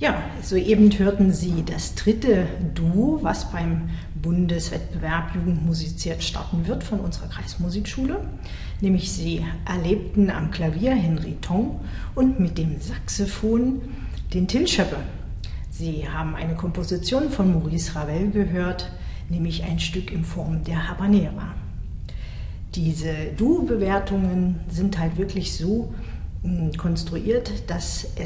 Ja, soeben hörten Sie das dritte Duo, was beim Bundeswettbewerb Jugend musiziert starten wird von unserer Kreismusikschule. Nämlich sie erlebten am Klavier Henry Tong und mit dem Saxophon den Till Schöppe. Sie haben eine Komposition von Maurice Ravel gehört, nämlich ein Stück in Form der Habanera. Diese Duo-Bewertungen sind halt wirklich so konstruiert, dass